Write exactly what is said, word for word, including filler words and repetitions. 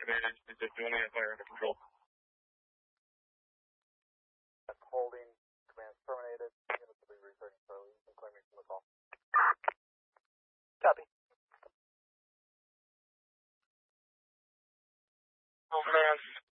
activated. Is it doing any fire under control? Holding. Command terminated. Units will be returning Charlie. You can claim me from the call. Copy. Command